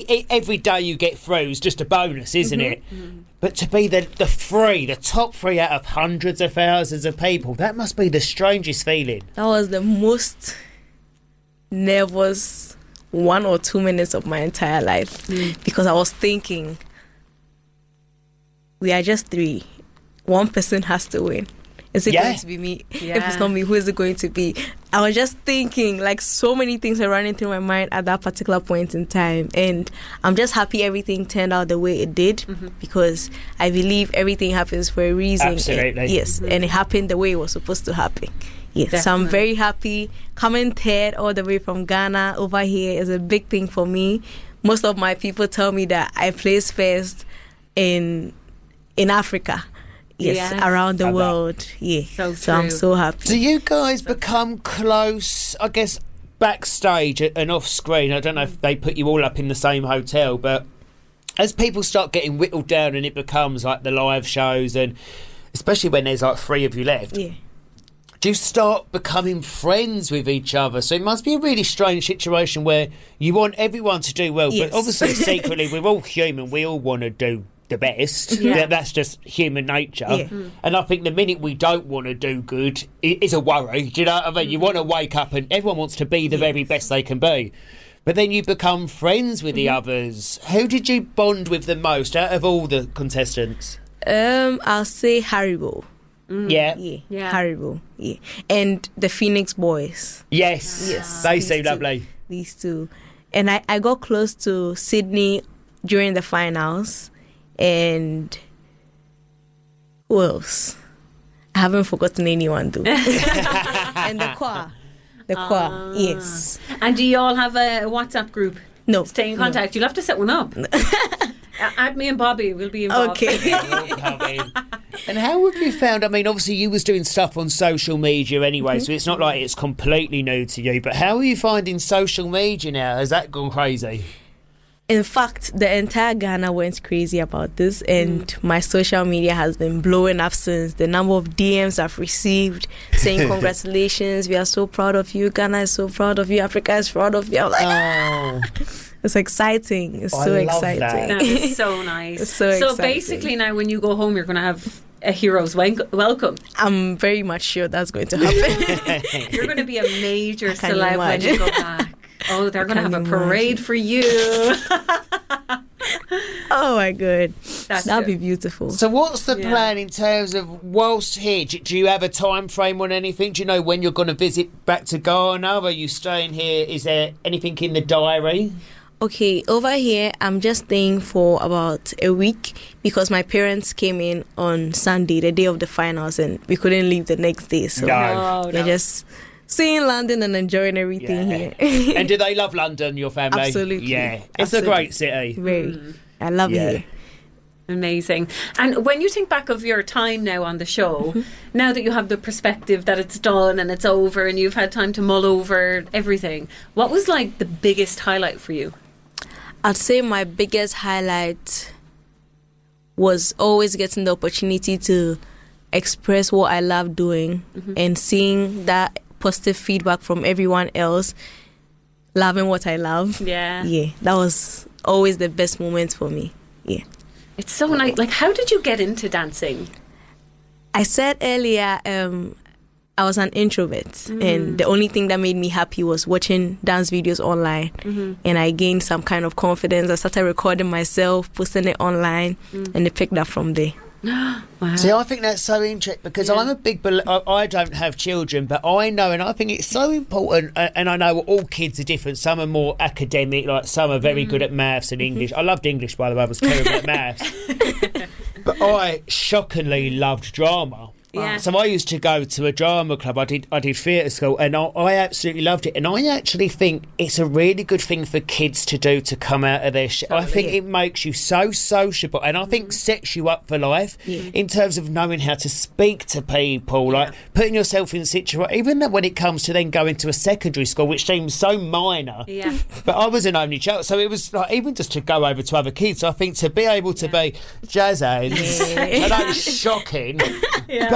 every day you get through is just a bonus, isn't it? But to be the top three out of hundreds of thousands of people, that must be the strangest feeling. That was the most nervous 1 or 2 minutes of my entire life, because I was thinking, we are just three. One person has to win. Is it going to be me? Yeah. If it's not me, who is it going to be? I was just thinking, like, so many things were running through my mind at that particular point in time. And I'm just happy everything turned out the way it did, because I believe everything happens for a reason. Absolutely. And it happened the way it was supposed to happen. Yes, definitely. So I'm very happy. Coming third all the way from Ghana over here is a big thing for me. Most of my people tell me that I place first in Africa. Yes, around the world. Yeah, so I'm so happy. Do you guys become close, I guess, backstage and off screen? I don't know if they put you all up in the same hotel, but as people start getting whittled down and it becomes like the live shows, and especially when there's like 3 of you left, do you start becoming friends with each other? So it must be a really strange situation where you want everyone to do well, but obviously secretly we're all human, we all want to do the best. That's just human nature. And I think the minute we don't want to do good is a worry. Do you know what I mean? You want to wake up and everyone wants to be the very best they can be, but then you become friends with the others. Who did you bond with the most out of all the contestants? I'll say Haribo. Haribo. And the Phoenix Boys. Yes, they seem lovely. These two. And I got close to Sydney during the finals. And who else? I haven't forgotten anyone though. And the choir. Yes. And do you all have a WhatsApp group? No. Stay in contact. You'll have to set one up. Add me and Bobby. We'll be involved. Okay. And how have you found, I mean, obviously you was doing stuff on social media anyway, so it's not like it's completely new to you, but how are you finding social media now? Has that gone crazy? In fact, the entire Ghana went crazy about this, and my social media has been blowing up since. The number of DMs I've received saying congratulations, we are so proud of you, Ghana is so proud of you, Africa is proud of you. I'm like, it's exciting. It's so exciting. That is so nice. It's so exciting. Basically now when you go home, you're going to have a hero's welcome. I'm very much sure that's going to happen. You're going to be a major celeb when you go back. Oh, they're going to have a parade for you. Oh my God. That'd be beautiful. So what's the plan in terms of whilst here? Do you have a time frame on anything? Do you know when you're going to visit back to Ghana? Are you staying here? Is there anything in the diary? Okay, over here I'm just staying for about a week because my parents came in on Sunday, the day of the finals, and we couldn't leave the next day. So we're just seeing London and enjoying everything here. And do they love London, your family? Absolutely. Yeah, it's a great city. Very. I love it here. Amazing. And when you think back of your time now on the show, now that you have the perspective that it's done and it's over and you've had time to mull over everything, what was like the biggest highlight for you? I'd say my biggest highlight was always getting the opportunity to express what I love doing and seeing that positive feedback from everyone else, loving what I love. Yeah, that was always the best moment for me. It's so nice. Like, how did you get into dancing? I said earlier, I was an introvert, and the only thing that made me happy was watching dance videos online, and I gained some kind of confidence. I started recording myself, posting it online, and it picked up from there. Wow. See, I think that's so interesting because I'm a big I don't have children, but I know, and I think it's so important, and I know all kids are different. Some are more academic, like some are very good at maths and English. I loved English, by the way. I was terrible at maths. But I shockingly loved drama. Yeah. So I used to go to a drama club. I did theatre school, and I absolutely loved it. And I actually think it's a really good thing for kids to do, to come out of their I think it makes you so sociable, and I think sets you up for life in terms of knowing how to speak to people, like putting yourself in situations. Even when it comes to then going to a secondary school, which seems so minor. Yeah. But I was an only child, so it was like even just to go over to other kids. I think to be able to be jazz hands, I know it's shocking, but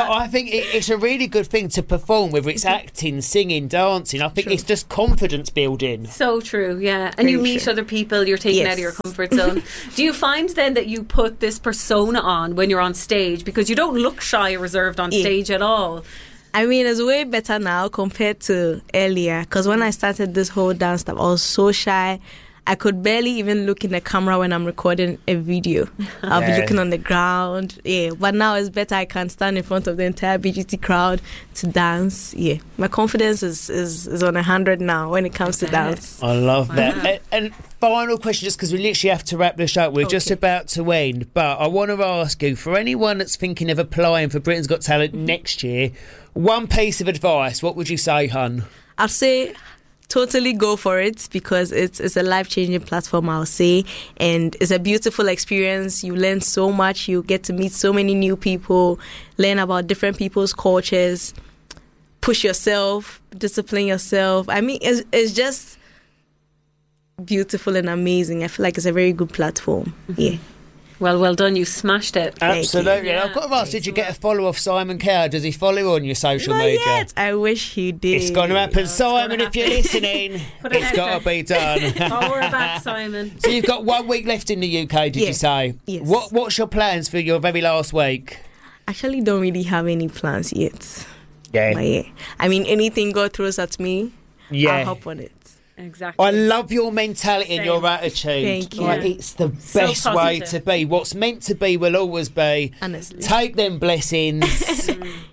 But I think it's a really good thing to perform, whether it's acting, singing, dancing. I think it's just confidence building. So true, yeah. And Very you meet true. other people, you're taken out of your comfort zone. Do you find then that you put this persona on when you're on stage? Because you don't look shy or reserved on stage at all. I mean, it's way better now compared to earlier. Because when I started this whole dance stuff, I was so shy. I could barely even look in the camera when I'm recording a video. I'll be looking on the ground. Yeah, but now it's better. I can stand in front of the entire BGT crowd to dance. Yeah, my confidence is on 100 now when it comes to dance. I love that. And final question, just because we literally have to wrap this up. We're just about to end. But I want to ask you, for anyone that's thinking of applying for Britain's Got Talent next year, one piece of advice, what would you say, hun? I'd say totally go for it, because it's a life-changing platform, I'll say, and it's a beautiful experience. You learn so much. You get to meet so many new people, learn about different people's cultures, push yourself, discipline yourself. I mean, it's just beautiful and amazing. I feel like it's a very good platform. Yeah. Well done. You smashed it. Absolutely. Yeah. I've got to ask, did you get a follow off Simon Cowell? Does he follow you on your social media? Not yet. I wish he did. It's going to happen, Simon. If you're listening, it's got to be done. Power back, Simon. So you've got 1 week left in the UK, did you say? Yes. What's your plans for your very last week? Actually, don't really have any plans yet. Yeah. But yeah. I mean, anything God throws at me, I'll hop on it. Exactly. I love your mentality and Same. your attitude. Thank you. Like, it's the best way to be. What's meant to be will always be. Honestly. Take them blessings.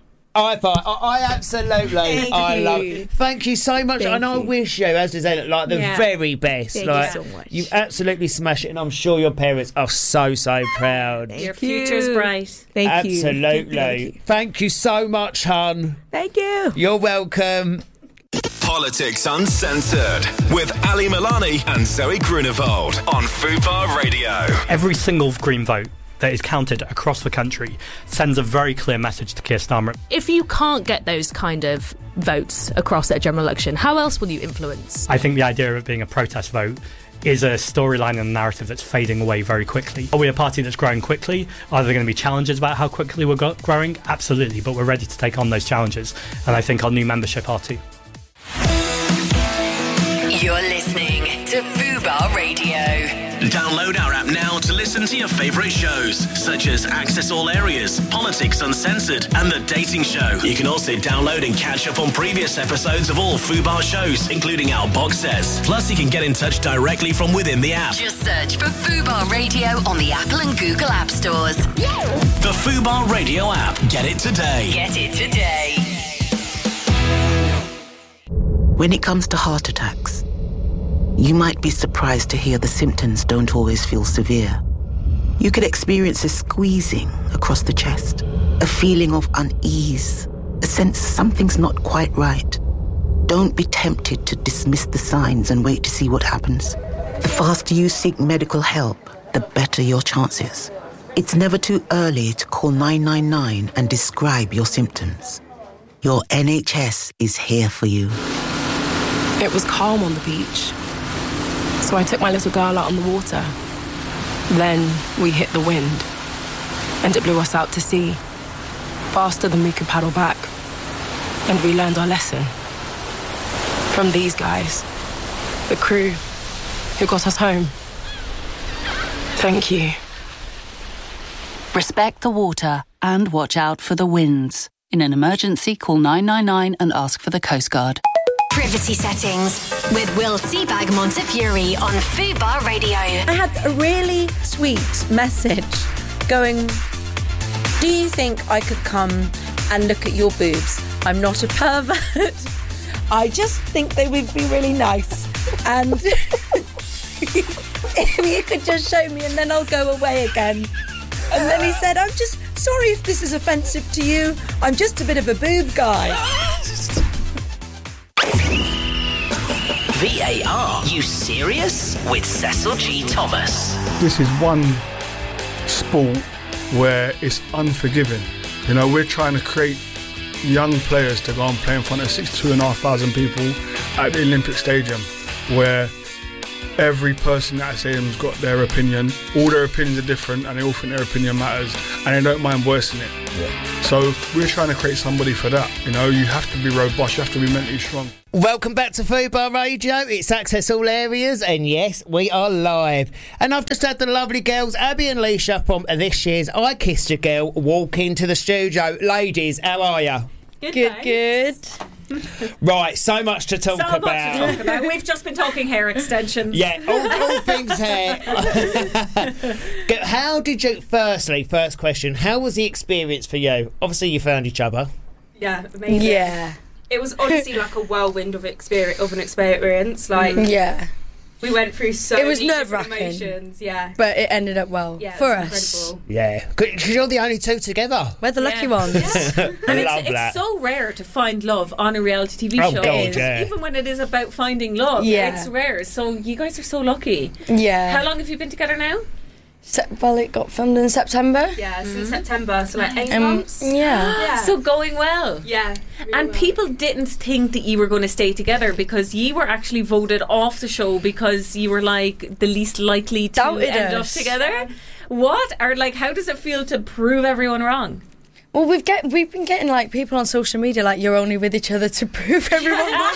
I absolutely. I love it. Thank you so much. Thank and I you. wish you, as I said, like the very best. Thank like, you so much. You absolutely smash it, and I'm sure your parents are so proud. Your future's bright. Thank you. Absolutely. Thank you so much, hun. Thank you. You're welcome. Politics Uncensored with Ali Milani and Zoe Grunewald on Fubar Radio. Every single Green vote that is counted across the country sends a very clear message to Keir Starmer. If you can't get those kind of votes across at a general election, how else will you influence? I think the idea of it being a protest vote is a storyline and a narrative that's fading away very quickly. Are we a party that's growing quickly? Are there going to be challenges about how quickly we're growing? Absolutely, but we're ready to take on those challenges, and I think our new membership are too. You're listening to Fubar Radio. Download our app now to listen to your favourite shows, such as Access All Areas, Politics Uncensored, and The Dating Show. You can also download and catch up on previous episodes of all Fubar shows, including our box sets. Plus, you can get in touch directly from within the app. Just search for Fubar Radio on the Apple and Google App Stores. The Fubar Radio app. Get it today. Get it today. When it comes to heart attacks, you might be surprised to hear the symptoms don't always feel severe. You could experience a squeezing across the chest, a feeling of unease, a sense something's not quite right. Don't be tempted to dismiss the signs and wait to see what happens. The faster you seek medical help, the better your chances. It's never too early to call 999 and describe your symptoms. Your NHS is here for you. It was calm on the beach, so I took my little girl out on the water. Then we hit the wind, and it blew us out to sea, faster than we could paddle back. And we learned our lesson from these guys, the crew who got us home. Thank you. Respect the water and watch out for the winds. In an emergency, call 999 and ask for the Coast Guard. Privacy settings with Will Seabag Montefiore on Fubar Radio. I had a really sweet message going, do you think I could come and look at your boobs? I'm not a pervert. I just think they would be really nice. And if you could just show me and then I'll go away again. And then he said, I'm just sorry if this is offensive to you. I'm just a bit of a boob guy. VAR, you serious? With Cecil G. Thomas. This is one sport where it's unforgiving. You know, we're trying to create young players to go and play in front of 62,500 people at the Olympic Stadium, where every person at SAM's got their opinion. All their opinions are different, and they all think their opinion matters, and they don't mind voicing it. Yeah. So we're trying to create somebody for that. You know, you have to be robust, you have to be mentally strong. Welcome back to Food Bar Radio. It's Access All Areas, and yes, we are live. And I've just had the lovely girls, Abby and Leisha, from this year's I Kissed a Girl, walk into the studio. Ladies, how are you? Good. Right, so much to talk about. We've just been talking hair extensions. Yeah, all things hair. How did you, first question, how was the experience for you? Obviously, you found each other. Yeah, amazing. Yeah. It was honestly like a whirlwind of an experience. Like, yeah. We went through so it was many different nerve-wracking, emotions, yeah. But it ended up well for us. Incredible. Yeah, because you're the only two together. We're the lucky ones. Yeah. And it's so rare to find love on a reality TV show. God, yeah. Even when it is about finding love, it's rare. So you guys are so lucky. Yeah. How long have you been together now? Well, it got filmed in September. Yeah, since September, so like 8 months. Yeah. So going well. Yeah. Really and people didn't think that you were going to stay together because you were actually voted off the show because you were like the least likely to end up together. What? Or like, how does it feel to prove everyone wrong? Well, we've been getting like people on social media like you're only with each other to prove everyone wrong.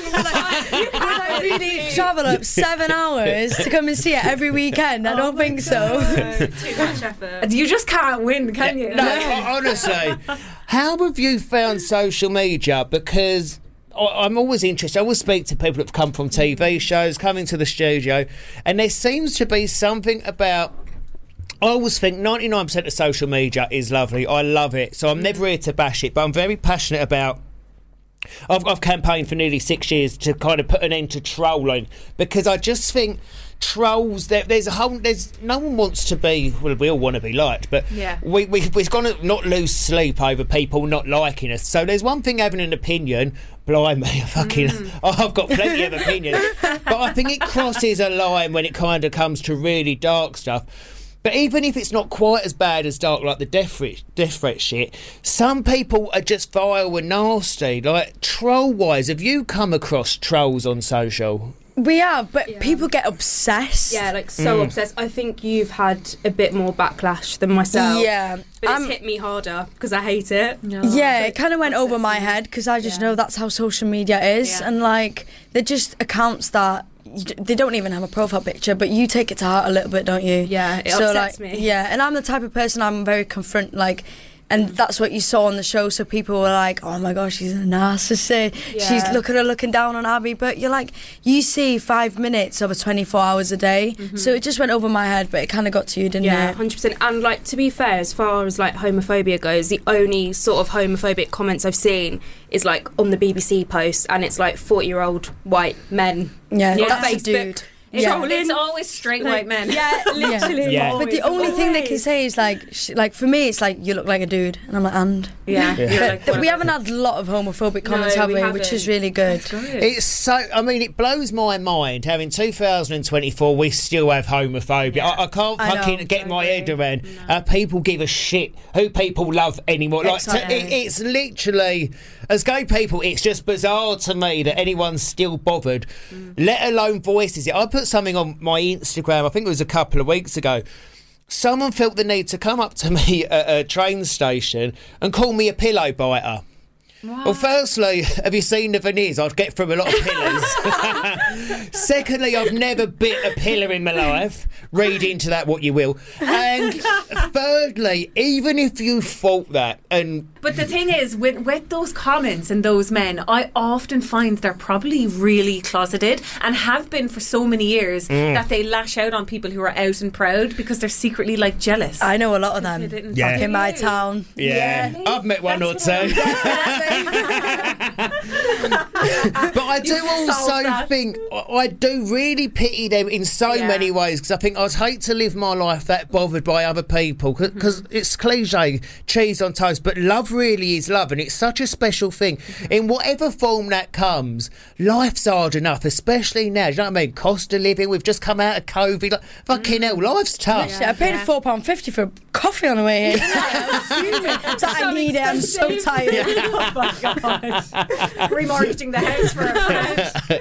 I really travel up 7 hours to come and see it every weekend. I don't think so. Too much effort. You just can't win, can you? No, honestly. How have you found social media? Because I'm always interested. I always speak to people that have come from TV shows, coming to the studio, and there seems to be something about. I always think 99% of social media is lovely. I love it. So I'm never here to bash it, but I'm very passionate about... I've campaigned for nearly 6 years to kind of put an end to trolling, because I just think trolls, there's no one wants to be, well, we all want to be liked, but we're going to not lose sleep over people not liking us. So there's one thing having an opinion, blimey, I've got plenty of opinions, but I think it crosses a line when it kind of comes to really dark stuff. But even if it's not quite as bad as dark, like the death threat shit, some people are just vile and nasty. Like, troll-wise, have you come across trolls on social? We have, but people get obsessed. Yeah, like so obsessed. I think you've had a bit more backlash than myself. Yeah. But it's hit me harder because I hate it. Yeah, it kind of went over my head because I just know that's how social media is. Yeah. And, like, they're just accounts that... They don't even have a profile picture, but you take it to heart a little bit, don't you? Yeah, it upsets me. Yeah, and I'm the type of person, I'm very and that's what you saw on the show, so people were like, oh my gosh, she's a narcissist, she's looking down on Abby, but you're like, you see 5 minutes over 24 hours a day, so it just went over my head, but it kind of got to you, didn't it? Yeah, 100%, and like, to be fair, as far as like homophobia goes, the only sort of homophobic comments I've seen is like on the BBC post, and it's like 40-year-old white men. Yeah, on that's Facebook. a dude. It's always straight white men. Yeah, literally. Yeah. But the only thing they can say is like for me, it's like, you look like a dude, and I'm like, and But we haven't had a lot of homophobic comments, have we? Which is really good. It's so. I mean, it blows my mind how in 2024 we still have homophobia. Yeah. I can't fucking get my head around people give a shit who people love anymore. Like it's literally, as gay people, it's just bizarre to me that anyone's still bothered, let alone voices it. I put something on my Instagram, I think it was a couple of weeks ago. Someone felt the need to come up to me at a train station and call me a pillow biter. Wow. Well, firstly, have you seen the veneers? I'd get through a lot of pillows. Secondly, I've never bit a pillar in my life. Read into that what you will. And thirdly, even if you thought that, but the thing is, with those comments and those men, I often find they're probably really closeted and have been for so many years that they lash out on people who are out and proud because they're secretly like jealous. I know a lot of them. In my town. Yeah. I've met one or two. But I do also think I do really pity them in so many ways, because I think I'd hate to live my life that bothered by other people, because it's cliche, cheese on toast, but love really is love, and it's such a special thing in whatever form that comes. Life's hard enough, especially now, you know what I mean? Cost of living, we've just come out of COVID, like, fucking hell, life's tough. I paid £4.50 for a coffee on the way in. I need it, I'm so tired. Oh my God. Remortgaging the house for a friend.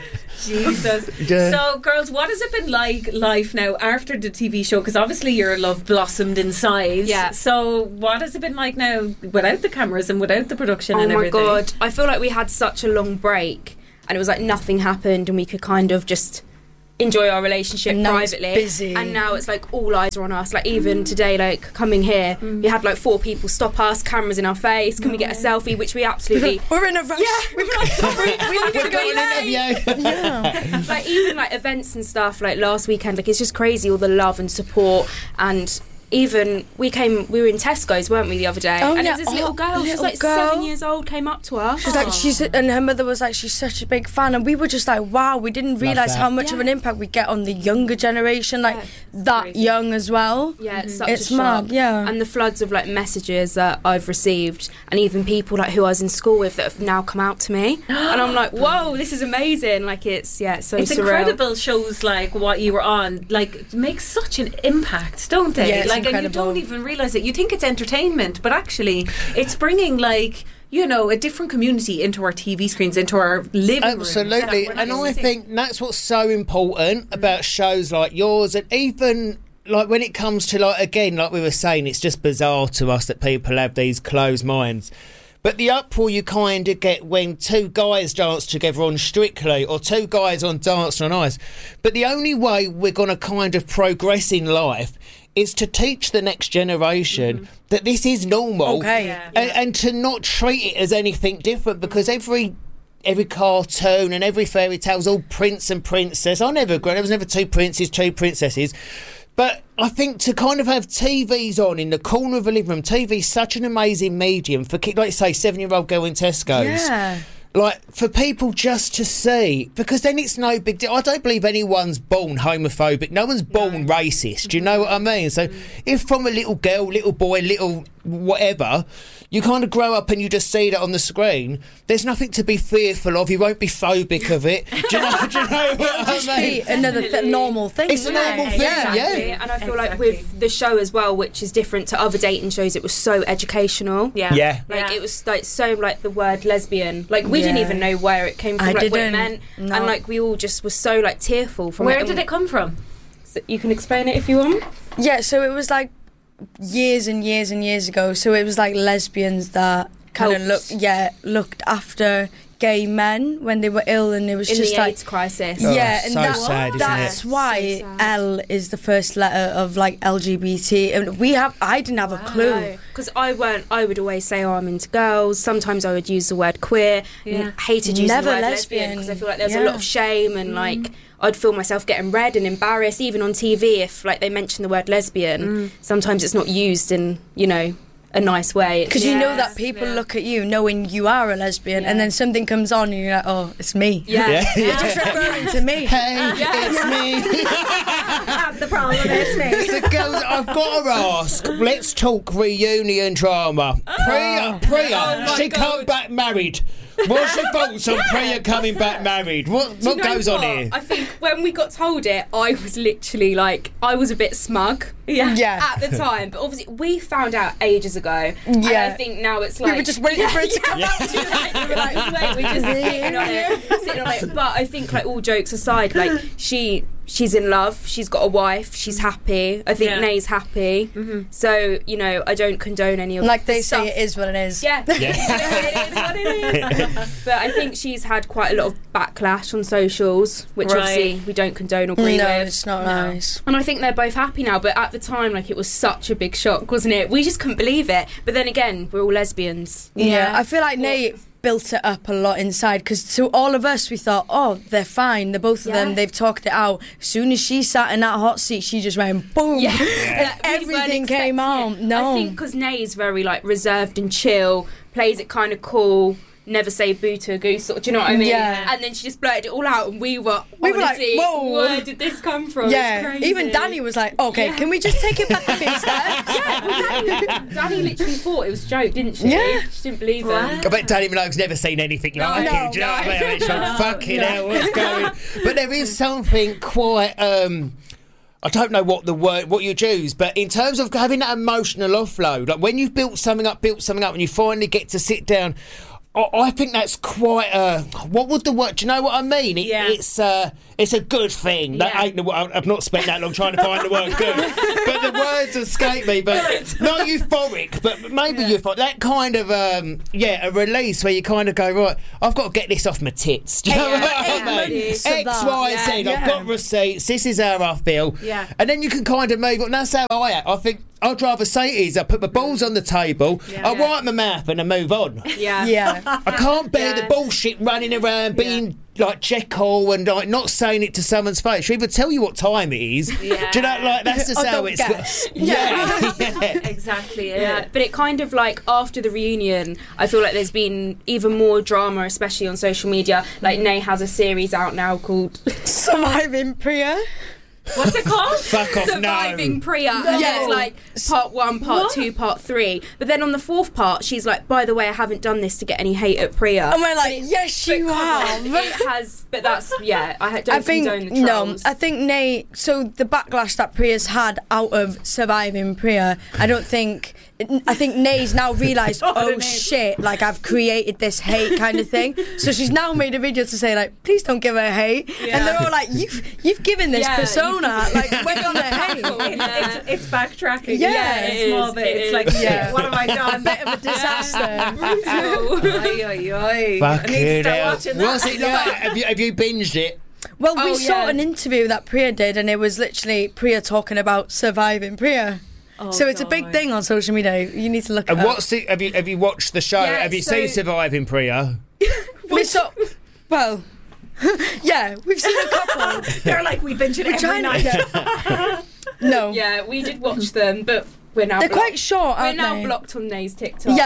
Jesus. Yeah. So, girls, what has it been like life now after the TV show? Because obviously your love blossomed inside. Yeah. So, what has it been like now without the cameras and without the production and everything? Oh my God. I feel like we had such a long break and it was like nothing happened and we could kind of just enjoy our relationship And now it's privately. busy. And now it's like all eyes are on us. Like even today, like coming here, we had like 4 people stop us, cameras in our face. Can we get a selfie? Which we absolutely. We're in a rush. Yeah, we were like, sorry, we need to go interview. Yeah. Like even like events and stuff. Like last weekend, like it's just crazy all the love and support and. Even we were in Tesco's, weren't we, the other day? Oh, and yeah. there's this little girl, she's little like girl. 7 years old, came up to us. She's like, and her mother was like, she's such a big fan, and we were just like, wow, we didn't realise that. how much of an impact we get on the younger generation, like that crazy. young as well. Yeah, it's such It's a shock. mad, yeah. And the floods of like messages that I've received, and even people like who I was in school with that have now come out to me, and I'm like, whoa, this is amazing! Like it's so It's surreal. incredible shows like what you were on, like make such an impact, don't they? Yeah, it's like, and you incredible. don't even realise it. You think it's entertainment, but actually, it's bringing like a different community into our TV screens, into our living rooms. Absolutely. And I think that's what's so important about shows like yours, and even like when it comes to like again, like we were saying, it's just bizarre to us that people have these closed minds. But the uproar you kind of get when 2 guys dance together on Strictly or 2 guys on Dancing on Ice. But the only way we're going to kind of progress in life is to teach the next generation that this is normal. Okay. And to not treat it as anything different, because every cartoon and every fairy tale's all prince and princess. There was never 2 princes, 2 princesses. But I think to kind of have TVs on in the corner of a living room, TV's such an amazing medium for, like you say, 7-year-old girl in Tesco's. Yeah. Like, for people just to see, because then it's no big deal. I don't believe anyone's born homophobic. No one's born racist. Do you know what I mean? So if from a little girl, little boy, little whatever, you kind of grow up and you just see that on the screen, there's nothing to be fearful of. You won't be phobic of it. Do you know what I mean? Another normal thing. It's a normal thing, Exactly. And I feel like with the show as well, which is different to other dating shows, it was so educational. Yeah. Like it was like so like the word lesbian. Like we didn't even know where it came from, I like what it didn't. meant. No. And like we all just were so like tearful from Where it. did it come from? So you can explain it if you want. Yeah, so it was like years and years and years ago. So it was like lesbians that kind of looked after gay men when they were ill, and it was In just the like AIDS crisis. Yeah, and so sad, isn't that's it? why So sad. L is the first letter of like LGBT, and I didn't have a clue. Because I would always say, I'm into girls. Sometimes I would use the word queer. Yeah. Hated using Never the word lesbian. because I feel like there was a Yeah. lot of shame and like I'd feel myself getting red and embarrassed, even on TV if like they mention the word lesbian. Sometimes it's not used in a nice way. Because you know that people look at you knowing you are a lesbian, and then something comes on and you're like, oh, it's me. Yeah. You're just referring to me. Hey, it's me. The problem is me. So, girls, I've got to ask. Let's talk reunion drama. Priya, she come back married. What's your thoughts on Priya coming back married? What Do you know goes on what? here? I think when we got told it, I was literally like, I was a bit smug. At the time, but obviously we found out ages ago. And I think now it's like We were just waiting for it to come out. We were like, wait, we're just sitting on it. But I think, like, all jokes aside, like she's in love, she's got a wife, she's happy. I think Nay's happy. So I don't condone any of Like the they stuff. say, it is what it is. Yeah. It is what it is. But I think she's had quite a lot of backlash on socials, which obviously we don't condone or agree No, with. it's not nice. And I think they're both happy now, but at the time, like, it was such a big shock, wasn't it? We just couldn't believe it. But then again, we're all lesbians. Yeah, I feel like Nate built it up a lot inside, because to all of us we thought, oh, they're fine, the both of them, they've talked it out. As soon as she sat in that hot seat, she just went boom, and everything came out. No, I think because Nay's very like reserved and chill, plays it kind of cool, never say boo to a goose, do you know what I mean? Yeah. And then she just blurted it all out, and we were like, honestly, whoa, where did this come from? Yeah, It's crazy. even Danny was like, okay, can we just take it back a few steps? Danny literally thought it was a joke, didn't she? Yeah. She didn't believe it. I bet Danny Minogue's never seen anything like it. Do you know what I mean? It's like, fucking hell, what's going on? But there is something quite... I don't know what you choose, but in terms of having that emotional offload, like when you've built something up and you finally get to sit down... I think that's quite what would the word? Do you know what I mean? It's a good thing. That ain't the word. I've not spent that long trying to find the word good, but the words escape me. But not euphoric, but maybe euphoric. That kind of a release where you kind of go, right, I've got to get this off my tits. Do you know what I mean? X, Y, Z. I've got receipts. This is how I feel. Yeah. And then you can kind of move on. That's how I act. I think I'd rather say it is I put my balls on the table, I wipe my mouth and I move on. Yeah. I can't bear the bullshit running around being like Jekyll and like not saying it to someone's face. She'll either tell you what time it is. Yeah. Do you know, like that's just how it's exactly. Yeah. But it kind of like after the reunion, I feel like there's been even more drama, especially on social media. Like Nay has a series out now called Surviving Priya. What's it called? Fuck off, Surviving Priya. And it's like part 1, part 2, part 3. But then on the 4th part, she's like, by the way, I haven't done this to get any hate at Priya. And we're like, yes, you have. It has, but that's, I don't condone the trolls. No, I think Nay, so the backlash that Priya's had out of Surviving Priya, I think Nay's now realised, shit, like I've created this hate kind of thing. So she's now made a video to say like, please don't give her hate. Yeah. And they're all like, you've given this persona, like we're gonna hate. It's backtracking. Yeah, a small bit. It's like, what have I done? A bit of a disaster. Fuck it out. Watching that. What's it like? Have you binged it? Well, we saw an interview that Priya did, and it was literally Priya talking about surviving Priya. So it's a big thing on social media. You need to look at it. What's it? Have you watched the show? Yeah, have you seen Surviving Priya? We've seen a couple. They're like, we binge it every night. No. Yeah, we did watch them, but we're now they're quite short, we're aren't now they? blocked on Nay's TikTok.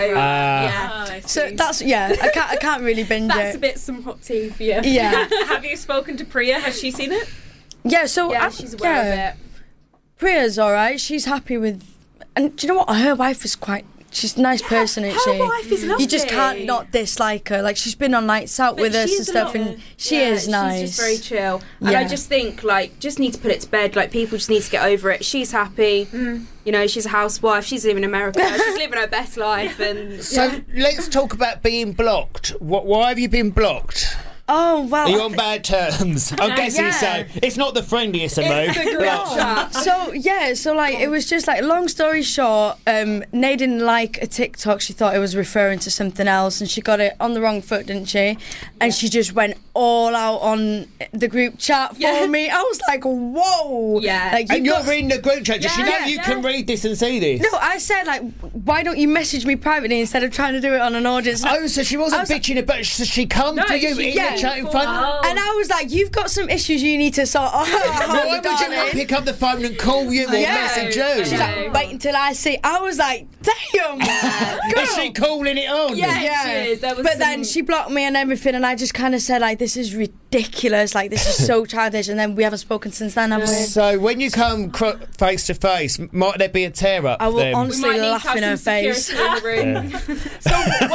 Yeah. So that's I can't really binge it. That's a bit some hot tea for you. Yeah. Have you spoken to Priya? Has she seen it? Yeah. So she's aware of it. Priya's alright. She's happy with, and do you know what? Her wife is she's a nice person, isn't she? Her wife is lovely. You just can't not dislike her. Like she's been on nights out with us and stuff, and she is nice. She's just very chill. And I just think just need to put it to bed. Like people just need to get over it. She's happy. You know, she's a housewife. She's living in America. She's living her best life. And so let's talk about being blocked. Why have you been blocked? Oh, well. Are you on bad terms? I'm guessing so. It's not the friendliest of moves. It's the group chat. So it was just like, long story short, Nay didn't like a TikTok. She thought it was referring to something else, and she got it on the wrong foot, didn't she? And she just went all out on the group chat for me. I was like, whoa. Yeah. Like, and you're reading the group chat. Does she know you can read this and see this? No, I said, like, why don't you message me privately instead of trying to do it on an audience? Oh, so she wasn't bitching about she come to you in the chat in front. And I was like, you've got some issues you need to sort out. Why would you not pick up the phone and call you or message you? She's like, wait until I see. I was like, damn, is she calling it on? Yeah. She is. But then she blocked me and everything, and I just kind of said, like, this is ridiculous. Like, this is so childish. And then we haven't spoken since then, have we? So when you come face to face, might there be a tear up? I will honestly laugh in her face. In the room. So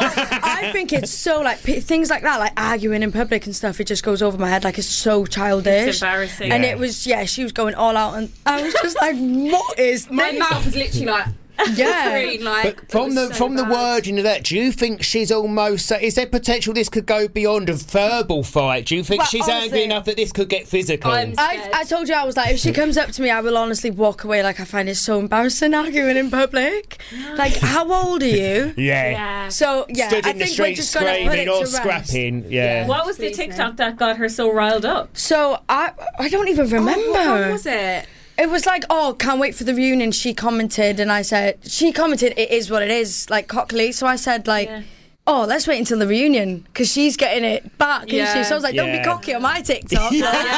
I think it's so like things like that, like arguing in public and stuff. It just goes over my head. Like it's so childish. It's embarrassing. And it was she was going all out, and I was just like, what is this? My mouth was literally like. Screen, like, but from the wording of that, do you think she's almost? Is there potential this could go beyond a verbal fight? Do you think she's angry enough that this could get physical? I told you, I was like, if she comes up to me, I will honestly walk away. Like I find it so embarrassing arguing in public. Like, how old are you? Yeah. So stood in the street screaming or scrapping. Yeah. What was the TikTok that got her so riled up? So I don't even remember. What was it? It was like, can't wait for the reunion. She commented, and I said, it is what it is, like cockily. So I said, like, let's wait until the reunion because she's getting it back, isn't she? So I was like, don't be cocky on my TikTok.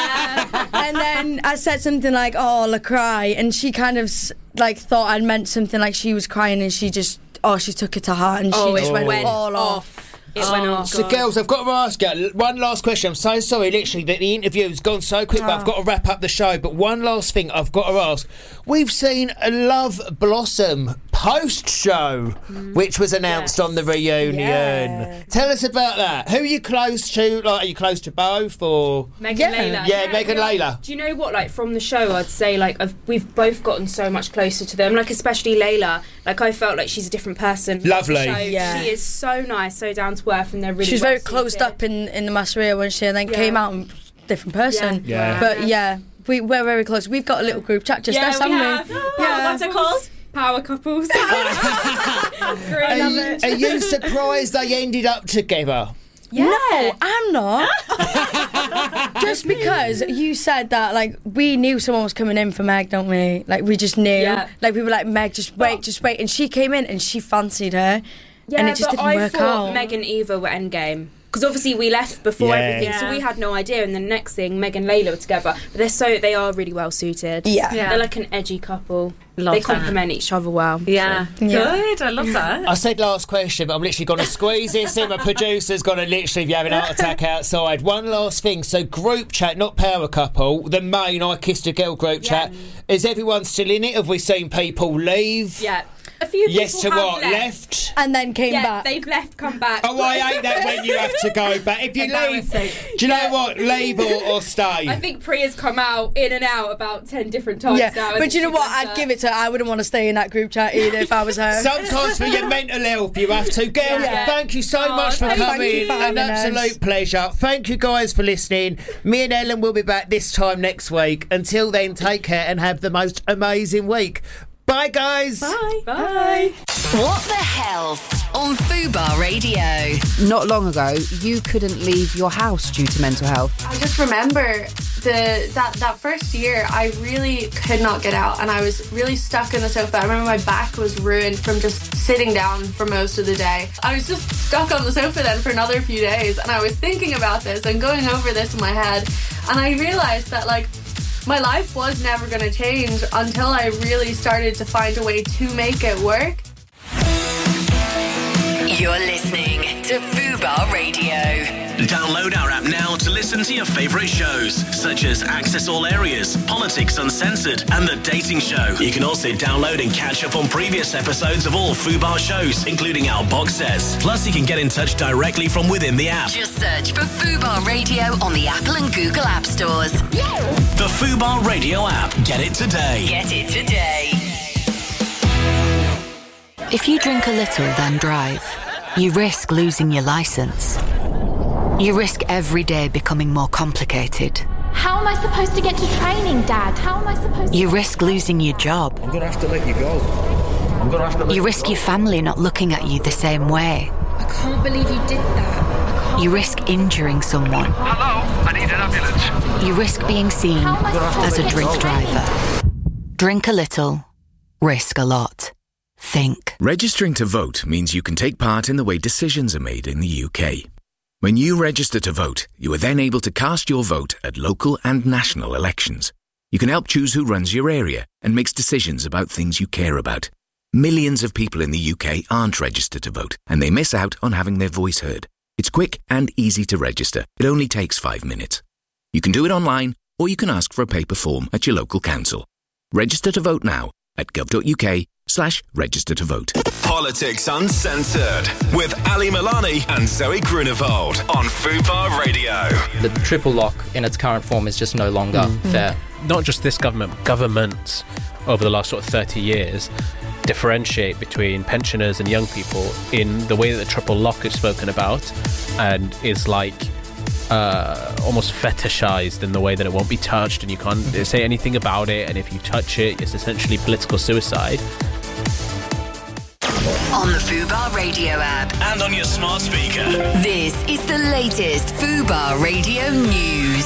And then I said something like, la cry, and she kind of like thought I'd meant something like she was crying, and she just she took it to heart, and she just went all off. It went off. So, girls, I've got to ask you one last question. I'm so sorry, literally, that the interview's gone so quick, but I've got to wrap up the show. But one last thing I've got to ask. We've seen a love blossom host show, which was announced on the reunion. Yeah. Tell us about that. Who are you close to? Like, are you close to both or Megan Layla? Yeah, Megan Layla. Do you know what? Like from the show, I'd say like we've both gotten so much closer to them. Like especially Layla. Like I felt like she's a different person. Lovely. She is so nice, so down to earth, and they're really. She was very closed up in the Masseria when she then came out and different person. Yeah. But we're very close. We've got a little group chat just there, haven't we? What's it called? Power couples. Are you surprised they ended up together? Yeah. No, I'm not. Just because you said that, like, we knew someone was coming in for Meg, don't we? Like, we just knew. Yeah. Like, we were like, Meg, just wait. And she came in and she fancied her. Yeah, and it just didn't work out. I thought Meg and Eva were endgame. Because obviously we left before everything, so we had no idea. And the next thing, Meg and Layla were together. But they are really well suited. Yeah. They're like an edgy couple. They complement each other well. Yeah. Good. I love that. I said last question, but I'm literally going to squeeze this in. My producer's going to literally be having a heart attack outside. One last thing. So group chat, not power couple. The main I Kissed a Girl group chat. Is everyone still in it? Have we seen people leave? Yeah. A few people yes to have what? Left? And then came back. They've left, come back. Oh, I hate that when you have to go back. If you leave, do you know what? Leave or stay. I think Priya's come out in and out about 10 different times now. But you know what? I'd give it to her. I wouldn't want to stay in that group chat either if I was her. Sometimes for your mental health you have to. Girls, thank you so much for coming. An absolute pleasure. Thank you guys for listening. Me and Ellen will be back this time next week. Until then, take care and have the most amazing week. Bye, guys. Bye. What the Health on Fubar Radio. Not long ago, you couldn't leave your house due to mental health. I just remember that first year, I really could not get out, and I was really stuck in the sofa. I remember my back was ruined from just sitting down for most of the day. I was just stuck on the sofa then for another few days, and I was thinking about this and going over this in my head, and I realised that, like, my life was never going to change until I really started to find a way to make it work. You're listening to Fubar Radio. Download our app now to listen to your favourite shows, such as Access All Areas, Politics Uncensored, and The Dating Show. You can also download and catch up on previous episodes of all Fubar shows, including our box sets. Plus, you can get in touch directly from within the app. Just search for Fubar Radio on the Apple and Google App Stores. The Fubar Radio app. Get it today. Get it today. If you drink a little, then drive, you risk losing your licence. You risk every day becoming more complicated. How am I supposed to get to training, Dad? How am I supposed to... You risk losing your job. I'm going to have to let you go. You risk your family not looking at you the same way. I can't believe you did that. You risk injuring someone. Hello, I need an ambulance. You risk being seen as a drink driver. Drink a little, risk a lot. Think. Registering to vote means you can take part in the way decisions are made in the UK. When you register to vote, you are then able to cast your vote at local and national elections. You can help choose who runs your area and makes decisions about things you care about. Millions of people in the UK aren't registered to vote, and they miss out on having their voice heard. It's quick and easy to register. It only takes 5 minutes. You can do it online, or you can ask for a paper form at your local council. Register to vote now at gov.uk/register to vote. Politics Uncensored with Ali Milani and Zoe Grunewald on Fubar Radio. The triple lock in its current form is just no longer fair. Not just this government, governments over the last sort of 30 years differentiate between pensioners and young people in the way that the triple lock is spoken about and is like almost fetishized in the way that it won't be touched and you can't say anything about it, and if you touch it, it's essentially political suicide. On the Fubar Radio app and on your smart speaker. This is the latest Fubar Radio news.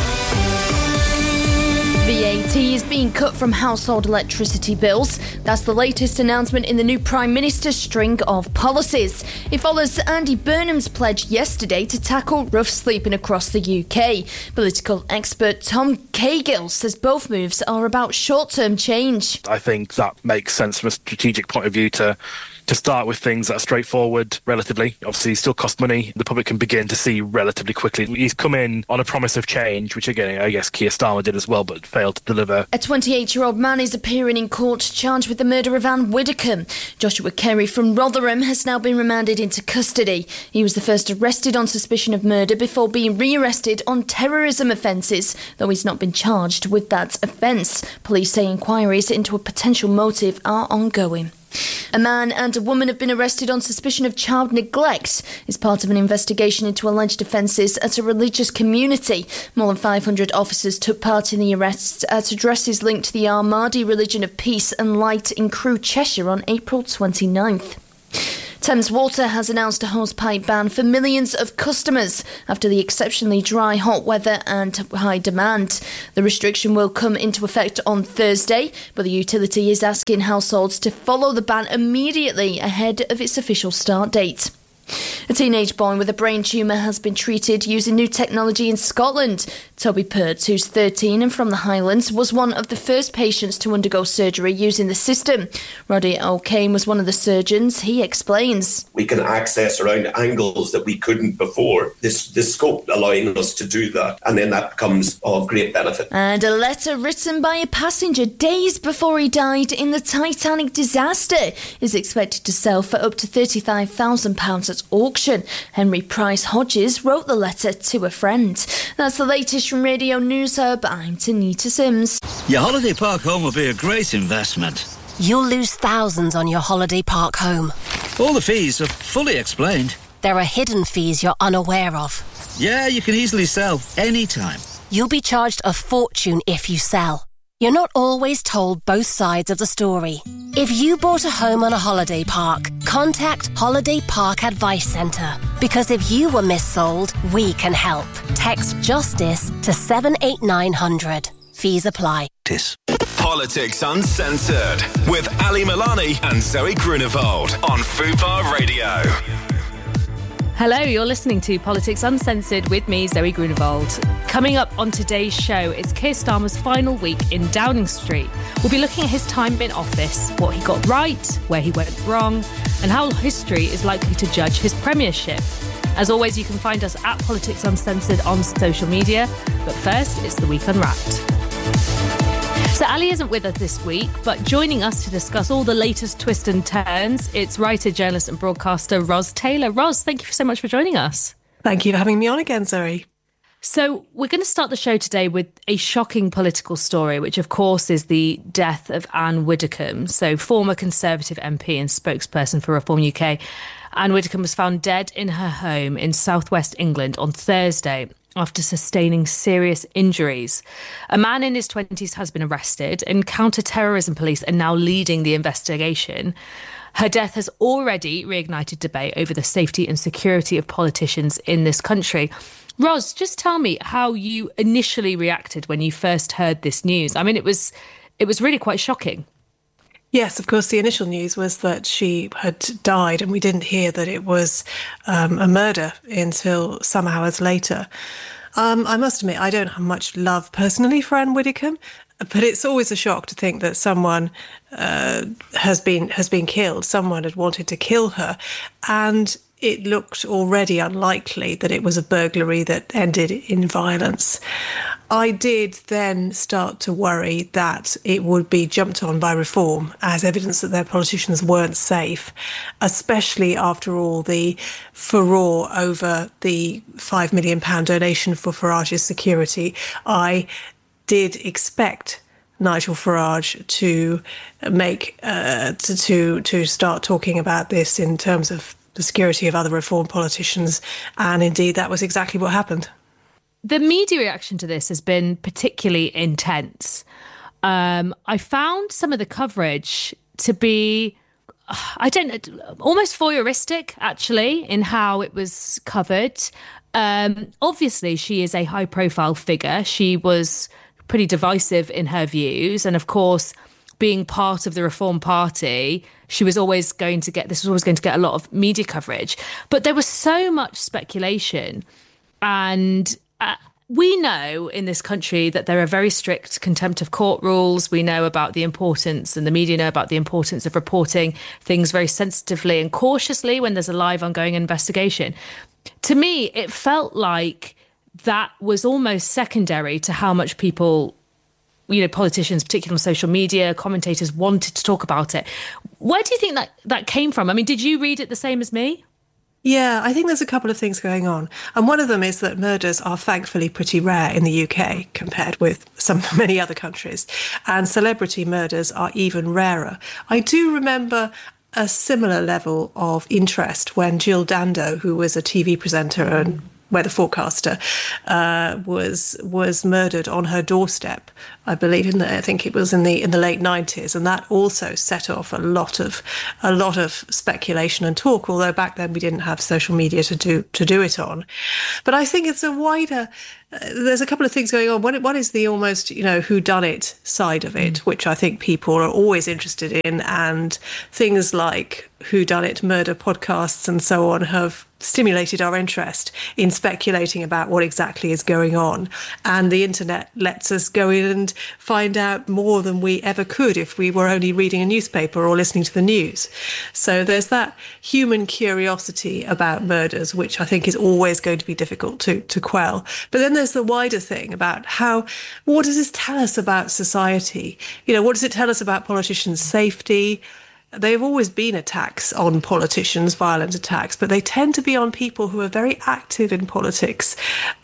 VAT is being cut from household electricity bills. That's the latest announcement in the new Prime Minister's string of policies. It follows Andy Burnham's pledge yesterday to tackle rough sleeping across the UK. Political expert Tom Cahill says both moves are about short-term change. I think that makes sense from a strategic point of view to to start with things that are straightforward relatively. Obviously, still cost money. The public can begin to see relatively quickly. He's come in on a promise of change, which again, I guess Keir Starmer did as well, but failed to deliver. A 28-year-old man is appearing in court charged with the murder of Anne Widdecombe. Joshua Kerry from Rotherham has now been remanded into custody. He was the first arrested on suspicion of murder before being re-arrested on terrorism offences, though he's not been charged with that offence. Police say inquiries into a potential motive are ongoing. A man and a woman have been arrested on suspicion of child neglect as part of an investigation into alleged offences at a religious community. More than 500 officers took part in the arrests at addresses linked to the Ahmadi religion of peace and light in Crewe, Cheshire on April 29th. Thames Water has announced a hosepipe ban for millions of customers after the exceptionally dry hot weather and high demand. The restriction will come into effect on Thursday, but the utility is asking households to follow the ban immediately ahead of its official start date. A teenage boy with a brain tumour has been treated using new technology in Scotland. Toby Pertz, who's 13 and from the Highlands, was one of the first patients to undergo surgery using the system. Roddy O'Kane was one of the surgeons. He explains. We can access around angles that we couldn't before. This scope allowing us to do that, and then that becomes of great benefit. And a letter written by a passenger days before he died in the Titanic disaster is expected to sell for up to £35,000 at auction. Henry Price Hodges wrote the letter to a friend. That's the latest from Radio News Hub. I'm Tanita Sims. Your holiday park home will be a great investment. You'll lose thousands on your holiday park home. All the fees are fully explained. There are hidden fees you're unaware of. Yeah, you can easily sell anytime. You'll be charged a fortune if you sell. You're not always told both sides of the story. If you bought a home on a holiday park, contact Holiday Park Advice Centre. Because if you were missold, we can help. Text JUSTICE to 78900. Fees apply. Politics Uncensored with Ali Milani and Zoe Grunewald on Fubar Radio. Hello, you're listening to Politics Uncensored with me, Zoe Grunewald. Coming up on today's show is Keir Starmer's final week in Downing Street. We'll be looking at his time in office, what he got right, where he went wrong, and how history is likely to judge his premiership. As always, you can find us at Politics Uncensored on social media. But first, it's the Week Unwrapped. So Ali isn't with us this week, but joining us to discuss all the latest twists and turns, it's writer, journalist and broadcaster Ros Taylor. Ros, thank you so much for joining us. Thank you for having me on again, Zoe. So we're going to start the show today with a shocking political story, which of course is the death of Anne Widdecombe, so former Conservative MP and spokesperson for Reform UK. Anne Widdecombe was found dead in her home in southwest England on Thursday after sustaining serious injuries. A man in his 20s has been arrested, and counter-terrorism police are now leading the investigation. Her death has already reignited debate over the safety and security of politicians in this country. Ros, just tell me how you initially reacted when you first heard this news. I mean, it was really quite shocking. Yes, of course, the initial news was that she had died, and we didn't hear that it was a murder until some hours later. I must admit, I don't have much love personally for Anne Widdecombe, but it's always a shock to think that someone has been killed. Someone had wanted to kill her, and it looked already unlikely that it was a burglary that ended in violence. I did then start to worry that it would be jumped on by Reform as evidence that their politicians weren't safe, especially after all the furore over the £5 million donation for Farage's security. I did expect Nigel Farage to make to start talking about this in terms of the security of other Reform politicians, and indeed that was exactly what happened. The media reaction to this has been particularly intense. I found some of the coverage to be, almost voyeuristic, actually, in how it was covered. Obviously, she is a high-profile figure. She was pretty divisive in her views. And, of course, being part of the Reform Party, this was always going to get a lot of media coverage. But there was so much speculation, and we know in this country that there are very strict contempt of court rules. We know about the importance, and the media know about the importance of reporting things very sensitively and cautiously when there's a live ongoing investigation. To me, it felt like that was almost secondary to how much people, politicians, particularly on social media, commentators, wanted to talk about it. Where do you think that came from? I mean, did you read it the same as me? Yeah, I think there's a couple of things going on. And one of them is that murders are thankfully pretty rare in the UK compared with many other countries. And celebrity murders are even rarer. I do remember a similar level of interest when Jill Dando, who was a TV presenter and weather forecaster, was murdered on her doorstep, I believe. I think it was in the late 90s, and that also set off a lot of speculation and talk. Although back then we didn't have social media to do it on. But I think it's a wider. There's a couple of things going on. One is the almost whodunit side of it, which I think people are always interested in, and things like whodunit murder podcasts and so on have stimulated our interest in speculating about what exactly is going on. And the internet lets us go in and find out more than we ever could if we were only reading a newspaper or listening to the news. So there's that human curiosity about murders, which I think is always going to be difficult to quell. But then there's the wider thing about what does this tell us about society? What does it tell us about politicians' safety? There have always been attacks on politicians, violent attacks, but they tend to be on people who are very active in politics,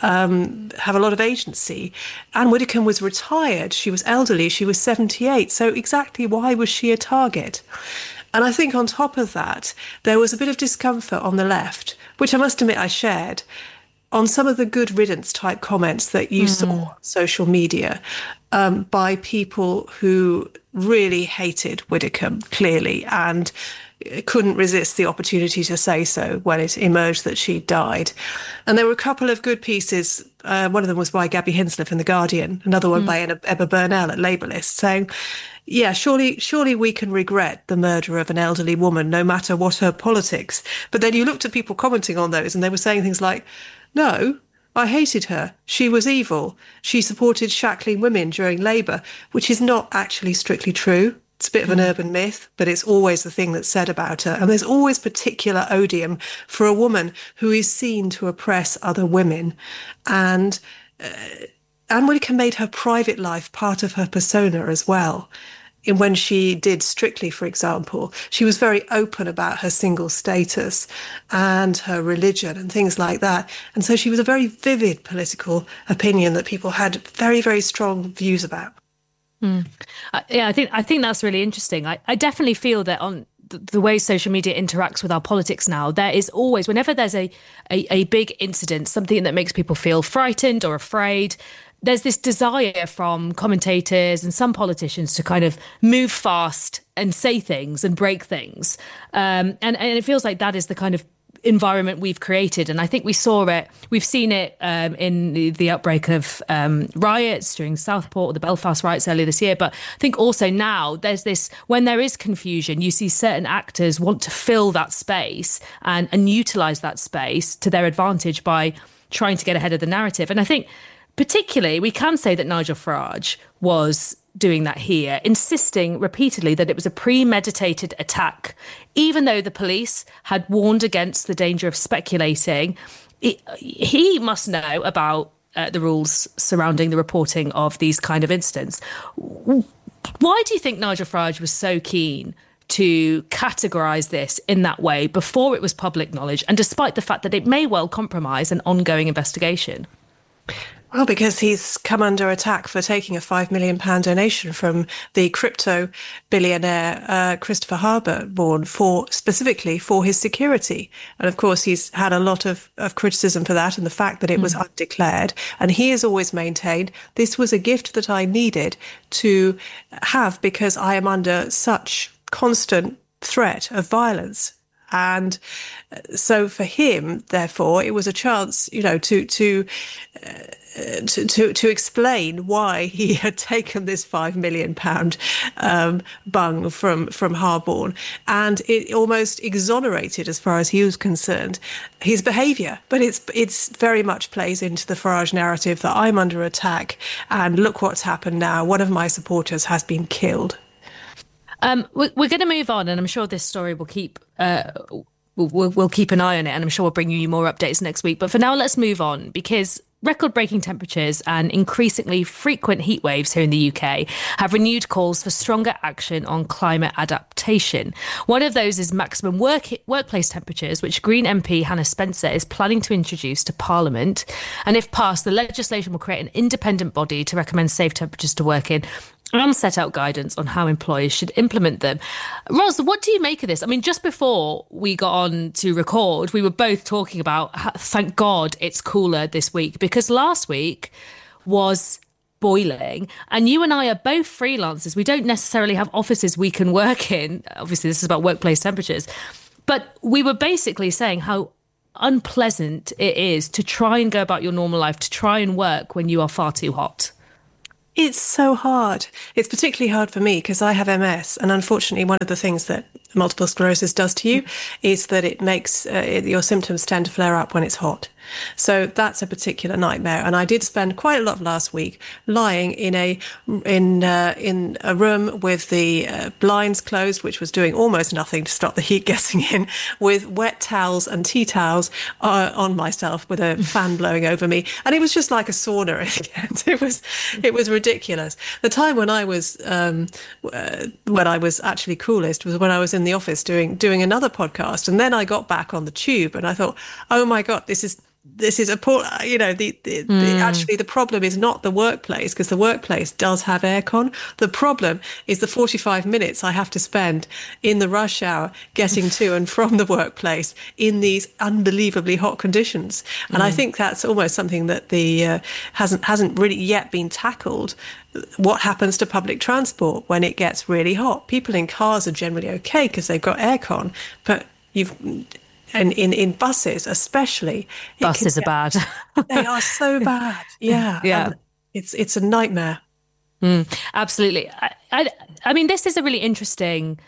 have a lot of agency. Anne Widdecombe was retired. She was elderly. She was 78. So exactly why was she a target? And I think on top of that, there was a bit of discomfort on the left, which I must admit I shared, on some of the good riddance type comments that you saw on social media by people who really hated Widdecombe, clearly, and couldn't resist the opportunity to say so when it emerged that she died. And there were a couple of good pieces. One of them was by Gabby Hinsliff in The Guardian, another one by Ebba Burnell at Labourlist, saying, yeah, surely we can regret the murder of an elderly woman, no matter what her politics. But then you looked at people commenting on those and they were saying things like, no, I hated her. She was evil. She supported shackling women during Labour, which is not actually strictly true. It's a bit of an urban myth, but it's always the thing that's said about her. And there's always particular odium for a woman who is seen to oppress other women. And Anne Widdecombe made her private life part of her persona as well. And when she did Strictly, for example, she was very open about her single status and her religion and things like that. And so she was a very vivid political opinion that people had very, very strong views about. Yeah, I think that's really interesting. I definitely feel that on the way social media interacts with our politics now, there is always, whenever there's a big incident, something that makes people feel frightened or afraid, there's this desire from commentators and some politicians to kind of move fast and say things and break things. And it feels like that is the kind of environment we've created. And I think we've seen it in the outbreak of riots during Southport or the Belfast riots earlier this year. But I think also now there's this, when there is confusion, you see certain actors want to fill that space and utilise that space to their advantage by trying to get ahead of the narrative. And I think particularly, we can say that Nigel Farage was doing that here, insisting repeatedly that it was a premeditated attack. Even though the police had warned against the danger of speculating, he must know about the rules surrounding the reporting of these kind of incidents. Why do you think Nigel Farage was so keen to categorise this in that way before it was public knowledge, and despite the fact that it may well compromise an ongoing investigation? Well, because he's come under attack for taking a £5 million donation from the crypto billionaire Christopher Harburn specifically for his security. And of course, he's had a lot of criticism for that and the fact that it was undeclared. And he has always maintained this was a gift that I needed to have because I am under such constant threat of violence And so for him, therefore, it was a chance, to explain why he had taken this £5 million bung from Harborne, and it almost exonerated, as far as he was concerned, his behaviour. But it's very much plays into the Farage narrative that I'm under attack, and look what's happened now. One of my supporters has been killed. We're going to move on, and I'm sure this story will keep. We'll keep an eye on it, and I'm sure we'll bring you more updates next week. But for now, let's move on, because record-breaking temperatures and increasingly frequent heat waves here in the UK have renewed calls for stronger action on climate adaptation. One of those is maximum workplace temperatures, which Green MP Hannah Spencer is planning to introduce to Parliament. And if passed, the legislation will create an independent body to recommend safe temperatures to work in and set out guidance on how employers should implement them. Ros, what do you make of this? I mean, just before we got on to record, we were both talking about, thank God it's cooler this week, because last week was boiling, and you and I are both freelancers. We don't necessarily have offices we can work in. Obviously, this is about workplace temperatures. But we were basically saying how unpleasant it is to try and go about your normal life, to try and work when you are far too hot. It's so hard. It's particularly hard for me because I have MS. And unfortunately, one of the things that multiple sclerosis does to you is that it makes your symptoms tend to flare up when it's hot. So that's a particular nightmare. And I did spend quite a lot of last week lying in a room with the blinds closed, which was doing almost nothing to stop the heat getting in, with wet towels and tea towels on myself, with a fan blowing over me. And it was just like a sauna. It was ridiculous. The time when I was actually coolest was when I was in the office doing another podcast, and then I got back on the tube and I thought, oh my God, this is a poor, actually the problem is not the workplace, because the workplace does have aircon. The problem is the 45 minutes I have to spend in the rush hour getting to and from the workplace in these unbelievably hot conditions. And I think that's almost something that hasn't really yet been tackled. What happens to public transport when it gets really hot? People in cars are generally okay because they've got aircon, but and in buses especially, buses are bad. They are so bad. Yeah. It's a nightmare. Absolutely. I mean, this is a really interesting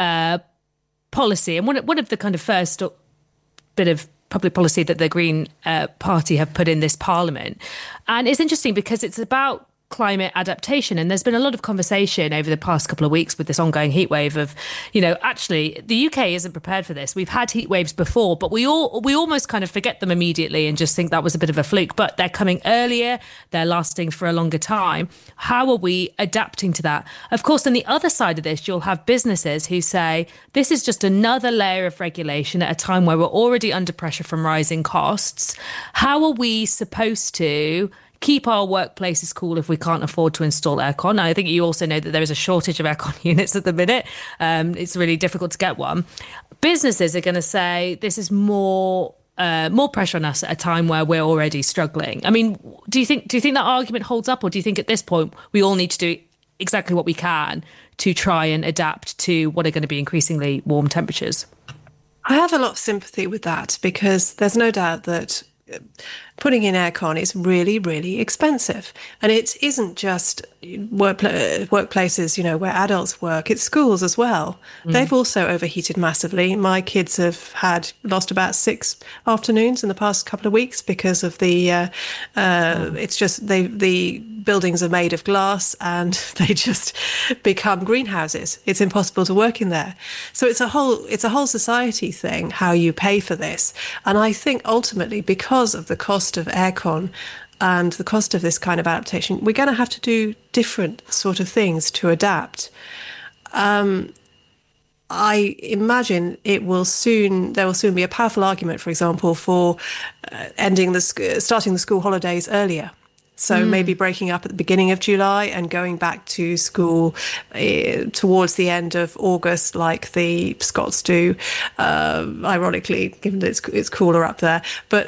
policy, and one of the kind of first bit of public policy that the Green Party have put in this Parliament. And it's interesting because it's about climate adaptation, and there's been a lot of conversation over the past couple of weeks with this ongoing heat wave of, actually the UK isn't prepared for this. We've had heat waves before, but we almost kind of forget them immediately and just think that was a bit of a fluke. But they're coming earlier, they're lasting for a longer time. How are we adapting to that? Of course, on the other side of this, you'll have businesses who say this is just another layer of regulation at a time where we're already under pressure from rising costs. How are we supposed to keep our workplaces cool if we can't afford to install aircon? I think you also know that there is a shortage of aircon units at the minute. It's really difficult to get one. Businesses are going to say this is more pressure on us at a time where we're already struggling. I mean, do you think that argument holds up, or do you think at this point we all need to do exactly what we can to try and adapt to what are going to be increasingly warm temperatures? I have a lot of sympathy with that, because there's no doubt that putting in aircon is really, really expensive. And it isn't just workplaces, where adults work. It's schools as well. They've also overheated massively. My kids have lost about 6 afternoons in the past couple of weeks because of the it's just the buildings are made of glass and they just become greenhouses. It's impossible to work in there. So it's a whole society thing, how you pay for this. And I think ultimately, because of the cost of aircon and the cost of this kind of adaptation, we're going to have to do different sort of things to adapt. I imagine there will soon be a powerful argument, for example, for starting the school holidays earlier. So maybe breaking up at the beginning of July and going back to school towards the end of August, like the Scots do. Ironically, given that it's cooler up there, but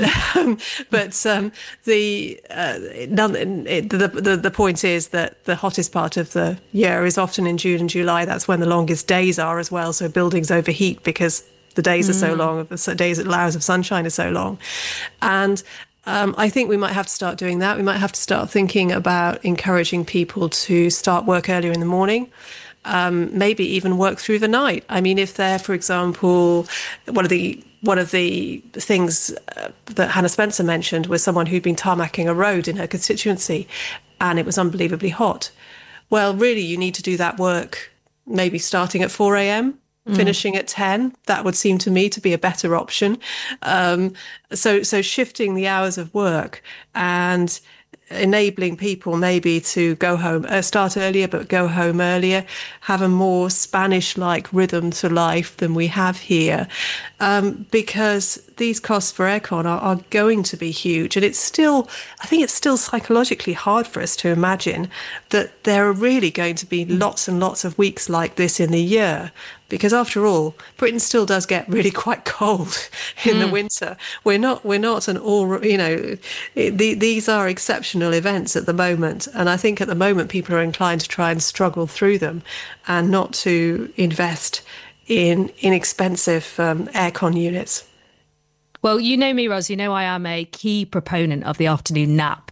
the point is that the hottest part of the year is often in June and July. That's when the longest days are as well. So buildings overheat because the days are so long, the days, hours of sunshine are so long. And I think we might have to start doing that. We might have to start thinking about encouraging people to start work earlier in the morning. Maybe even work through the night. I mean, if they're, for example, one of the things that Hannah Spencer mentioned was someone who'd been tarmacking a road in her constituency, and it was unbelievably hot. Well, really, you need to do that work maybe starting at 4 a.m., finishing at 10. That would seem to me to be a better option. So shifting the hours of work and enabling people maybe to go home, start earlier, but go home earlier, have a more Spanish-like rhythm to life than we have here, because these costs for aircon are going to be huge. And I think it's still psychologically hard for us to imagine that there are really going to be lots and lots of weeks like this in the year. Because after all, Britain still does get really quite cold in the winter. We're not an all, these are exceptional events at the moment. And I think at the moment people are inclined to try and struggle through them and not to invest in inexpensive aircon units. Well, you know me, Ros, you know I am a key proponent of the afternoon nap.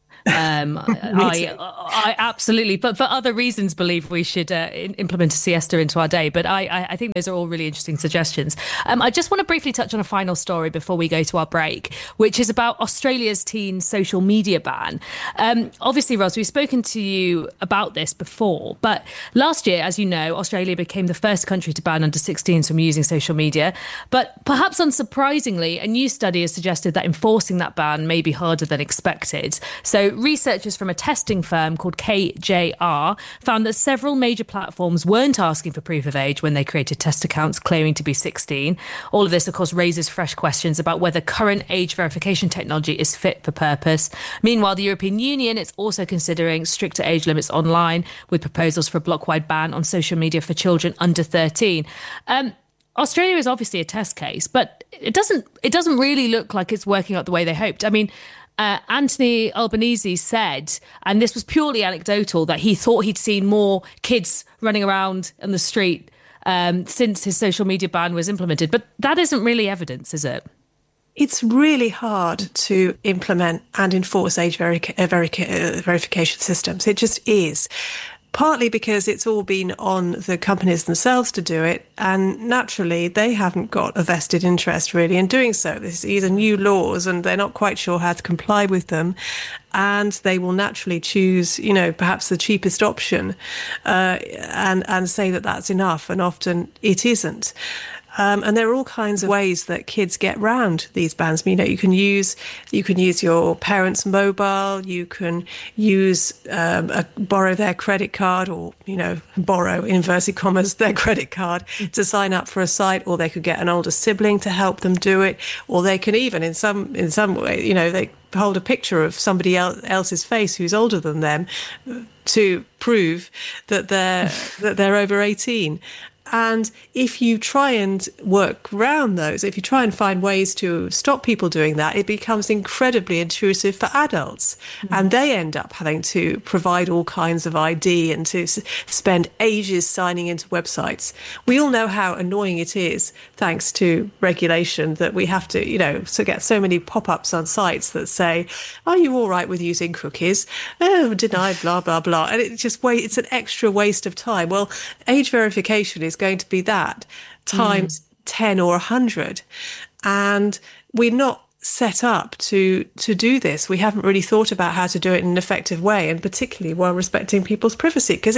I absolutely, but for other reasons, believe we should implement a siesta into our day. But I think those are all really interesting suggestions. I just want to briefly touch on a final story before we go to our break, which is about Australia's teen social media ban. Obviously, Ros, we've spoken to you about this before, but last year, as you know, Australia became the first country to ban under 16s from using social media. But perhaps unsurprisingly, a new study has suggested that enforcing that ban may be harder than expected. So researchers from a testing firm called KJR found that several major platforms weren't asking for proof of age when they created test accounts claiming to be 16. All of this, of course, raises fresh questions about whether current age verification technology is fit for purpose. Meanwhile, the European Union is also considering stricter age limits online, with proposals for a block-wide ban on social media for children under 13. Australia is obviously a test case, but it doesn't really look like it's working out the way they hoped. I mean, Anthony Albanese said, and this was purely anecdotal, that he thought he'd seen more kids running around in the street since his social media ban was implemented. But that isn't really evidence, is it? It's really hard to implement and enforce age verification systems. It just is. Partly because it's all been on the companies themselves to do it, and naturally they haven't got a vested interest really in doing so. These are new laws and they're not quite sure how to comply with them, and they will naturally choose, perhaps the cheapest option and say that that's enough, and often it isn't. And there are all kinds of ways that kids get round these bans. You can use your parents' mobile. You can borrow their credit card, or borrow inverted commas their credit card to sign up for a site, or they could get an older sibling to help them do it, or they can even in some way they hold a picture of somebody else's face who's older than them to prove that they're over 18. And if you try and work around those, if you try and find ways to stop people doing that, it becomes incredibly intrusive for adults. And they end up having to provide all kinds of ID and to spend ages signing into websites. We all know how annoying it is, thanks to regulation, that we have to, get so many pop-ups on sites that say, are you all right with using cookies? Oh, denied, blah, blah, blah. And it's an extra waste of time. Well, age verification is going to be that times 10 or 100, and we're not set up to do this. We haven't really thought about how to do it in an effective way, and particularly while respecting people's privacy, because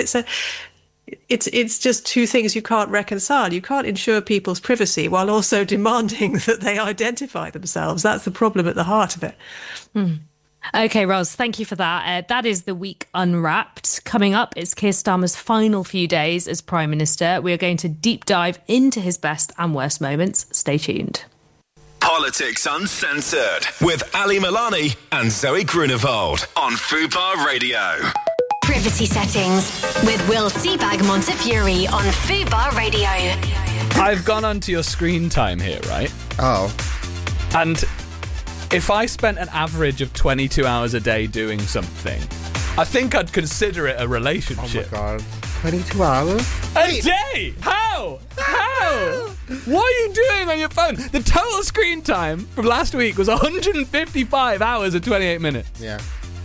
it's just two things you can't reconcile. You can't ensure people's privacy while also demanding that they identify themselves. That's the problem at the heart of it. Okay, Ros, thank you for that. That is the week unwrapped. Coming up is Keir Starmer's final few days as Prime Minister. We are going to deep dive into his best and worst moments. Stay tuned. Politics Uncensored with Ali Milani and Zoe Grunewald on Fubar Radio. Privacy settings with Will Seabag Montefiore on Fubar Radio. I've gone onto your screen time here, right? Oh. And if I spent an average of 22 hours a day doing something, I think I'd consider it a relationship. Oh my God. 22 hours? A day? How? What are you doing on your phone? The total screen time from last week was 155 hours and 28 minutes. Yeah.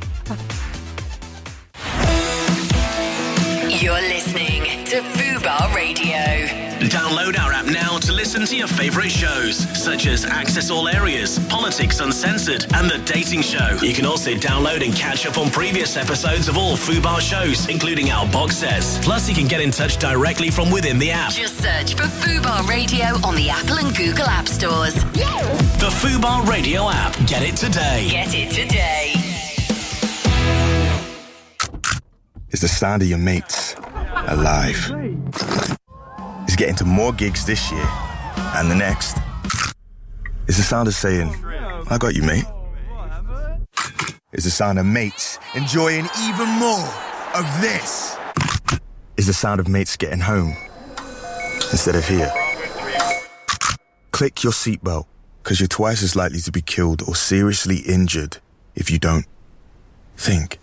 You're listening to Fubar Radio. Download our app now to listen to your favourite shows, such as Access All Areas, Politics Uncensored, and The Dating Show. You can also download and catch up on previous episodes of all Fubar shows, including our box sets. Plus, you can get in touch directly from within the app. Just search for Fubar Radio on the Apple and Google App Stores. The Fubar Radio app. Get it today. Get it today. It's the sound of your mates alive. It's getting to more gigs this year and the next. It's the sound of saying, I got you, mate. It's the sound of mates enjoying even more of this. It's the sound of mates getting home instead of here. Click your seatbelt, because you're twice as likely to be killed or seriously injured if you don't. Think.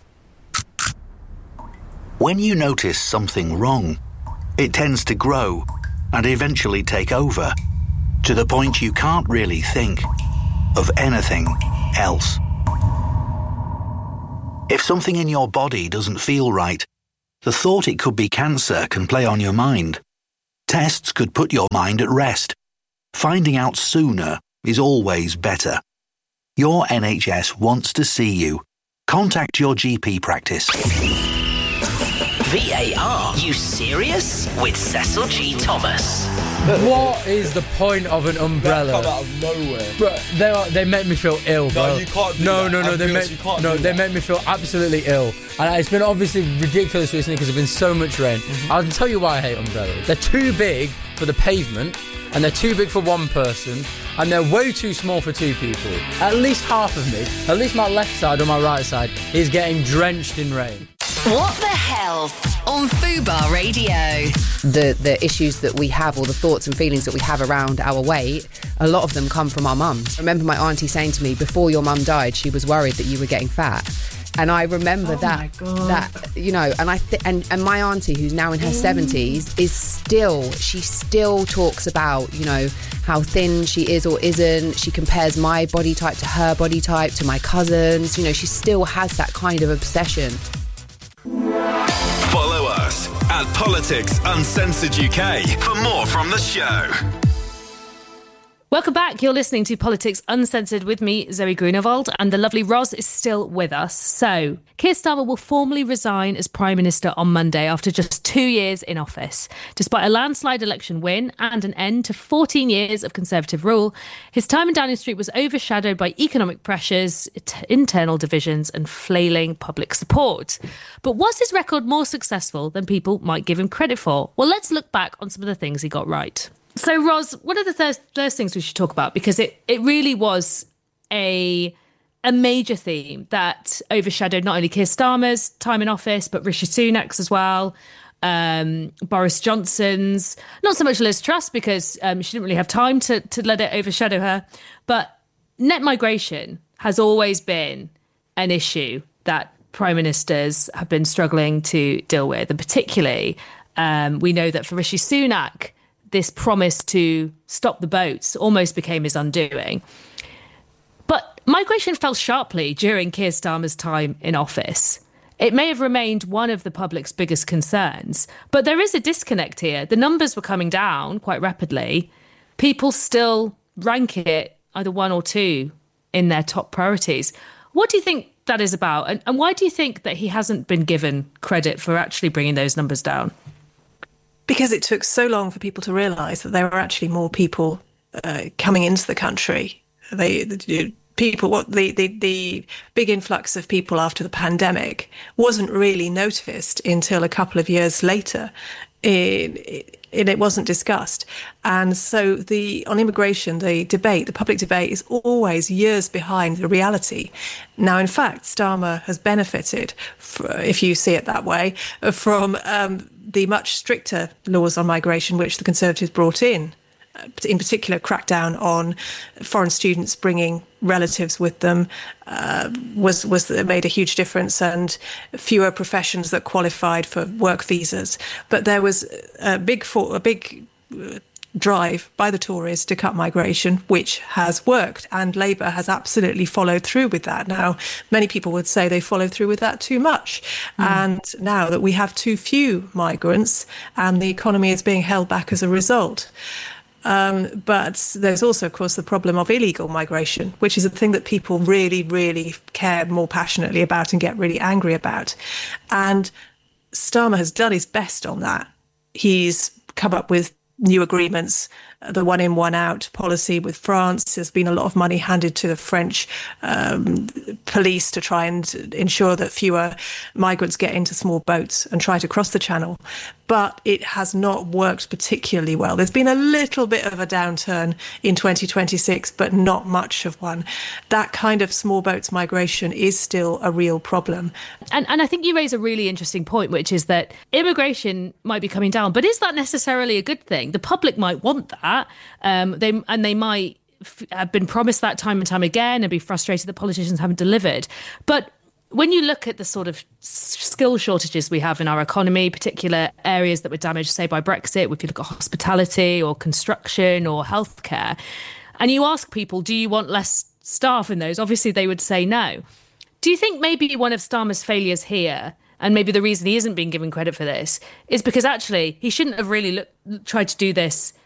When you notice something wrong, it tends to grow and eventually take over, to the point you can't really think of anything else. If something in your body doesn't feel right, the thought it could be cancer can play on your mind. Tests could put your mind at rest. Finding out sooner is always better. Your NHS wants to see you. Contact your GP practice. VAR, you serious? With Cecil G. Thomas. What is the point of an umbrella? That come out of nowhere. Bro, they make me feel ill, bro. No, you can't do no, that. No, they make me feel absolutely ill. And it's been obviously ridiculous recently because there's been so much rain. I'll tell you why I hate umbrellas. They're too big for the pavement, and they're too big for one person, and they're way too small for two people. At least half of me, at least my left side or my right side, is getting drenched in rain. What the hell on Fubar Radio? The issues that we have, or the thoughts and feelings that we have around our weight, a lot of them come from our mums. I remember my auntie saying to me, before your mum died, she was worried that you were getting fat. And I remember that you know, and and my auntie, who's now in her 70s, she still talks about, you know, how thin she is or isn't. She compares my body type to her body type, to my cousins. You know, she still has that kind of obsession. Follow us at Politics Uncensored UK for more from the show. Welcome back. You're listening to Politics Uncensored with me, Zoe Grunewald, and the lovely Ros is still with us. So, Keir Starmer will formally resign as Prime Minister on Monday after just 2 years in office. Despite a landslide election win and an end to 14 years of Conservative rule, his time in Downing Street was overshadowed by economic pressures, internal divisions and flailing public support. But was his record more successful than people might give him credit for? Well, let's look back on some of the things he got right. So, Ros, what are the first things we should talk about? Because it really was a major theme that overshadowed not only Keir Starmer's time in office, but Rishi Sunak's as well, Boris Johnson's, not so much Liz Truss, because she didn't really have time to let it overshadow her. But net migration has always been an issue that prime ministers have been struggling to deal with. And particularly, we know that for Rishi Sunak, this promise to stop the boats almost became his undoing. But migration fell sharply during Keir Starmer's time in office. It may have remained one of the public's biggest concerns, but there is a disconnect here. The numbers were coming down quite rapidly. People still rank it either 1 or 2 in their top priorities. What do you think that is about? And why do you think that he hasn't been given credit for actually bringing those numbers down? Because it took so long for people to realise that there were actually more people coming into the country. The big influx of people after the pandemic wasn't really noticed until a couple of years later. It wasn't discussed. And so on immigration, the public debate is always years behind the reality. Now, in fact, Starmer has benefited, if you see it that way, from the much stricter laws on migration which the Conservatives brought in particular, crackdown on foreign students bringing relatives with them made a huge difference, and fewer professions that qualified for work visas. But there was a big drive by the Tories to cut migration, which has worked, and Labour has absolutely followed through with that. Now, many people would say they followed through with that too much. And now that we have too few migrants and the economy is being held back as a result. But there's also, of course, the problem of illegal migration, which is a thing that people really, really care more passionately about and get really angry about. And Starmer has done his best on that. He's come up with new agreements, the one in, one out policy with France. There's been a lot of money handed to the French police to try and ensure that fewer migrants get into small boats and try to cross the channel. But it has not worked particularly well. There's been a little bit of a downturn in 2026, but not much of one. That kind of small boats migration is still a real problem. And I think you raise a really interesting point, which is that immigration might be coming down, but is that necessarily a good thing? The public might want that. They might have been promised that time and time again and be frustrated that politicians haven't delivered. But when you look at the sort of skill shortages we have in our economy, particular areas that were damaged, say, by Brexit, if you look at hospitality or construction or healthcare, and you ask people, do you want less staff in those? Obviously, they would say no. Do you think maybe one of Starmer's failures here, and maybe the reason he isn't being given credit for this, is because actually he shouldn't have really tried to do this